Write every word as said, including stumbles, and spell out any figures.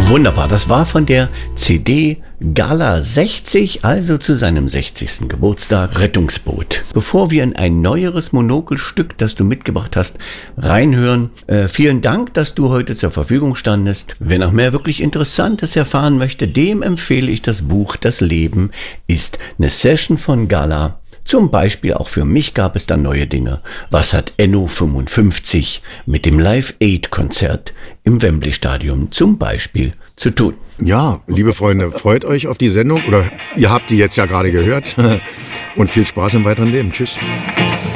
Wunderbar, das war von der C D Gala sechzig, also zu seinem sechzigsten Geburtstag, Rettungsboot. Bevor wir in ein neueres Monokelstück, das du mitgebracht hast, reinhören, äh, vielen Dank, dass du heute zur Verfügung standest. Wer noch mehr wirklich Interessantes erfahren möchte, dem empfehle ich das Buch Das Leben ist eine Session von Gala. Zum Beispiel auch für mich gab es da neue Dinge. Was hat Enno fünfundfünfzig mit dem Live-Aid-Konzert im Wembley-Stadion zum Beispiel zu tun? Ja, liebe Freunde, freut euch auf die Sendung, oder ihr habt die jetzt ja gerade gehört, und viel Spaß im weiteren Leben. Tschüss.